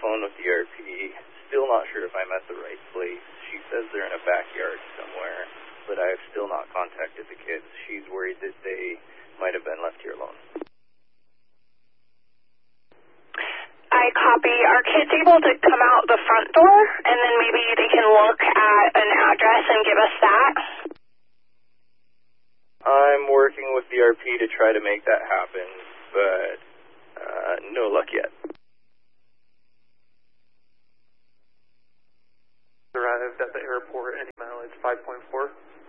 phone with the RP. Still not sure if I'm at the right place. She says they're in a backyard somewhere, but I have still not contacted the kids. She's worried that they might have been left here alone. I copy. Are kids able to come out the front door, and then maybe they can look at an address and give us that? I'm working with the RP to try to make that happen, but no luck yet. Arrived at the airport, any mileage 5.4.